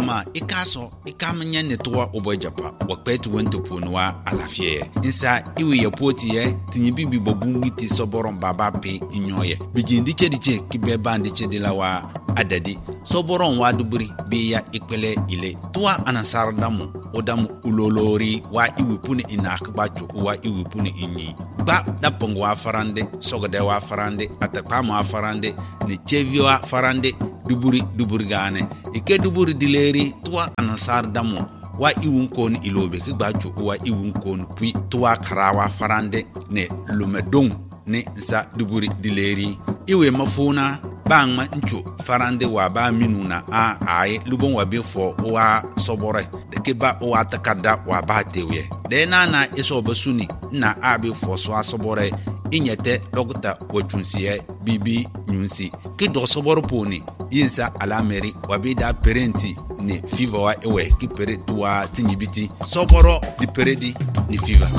mama ikaso ikamanya netwa obojapa wakpetu wento punwa alafie insa iwe yapoti ye tinyibi bibobungiti soboron baba pe inyoye bijindi chediche kibeba ndiche dilawa adadi soboron waduburi biya ikpele ile tuwa anasardamu odamu ulolori wa iwipuni inakbacho wa iwipuni inyi ba dapong wa farande sogode wa farande atakpama wa farande ni chevi wa farande duburi gane ike duburi dileri tuwa anasardamu wa iwunkon ilobe kigbacho wa iwunkon pui tuwa karawa farande ne lumedong ne za duburi dileri iwe mafuna bangma ncho farande wa ba minuna ai lubon wa befo wa sobore de keba wa takada wa ba tewe de na iso basuni na abi fo so asobore inyete dokta wachunsiye bibi nyunsi ki do soboro poni yinsa alameri wa be da parenti ni fever wa ewe ki pere tuwa tinyibiti soboro di peredi ni fever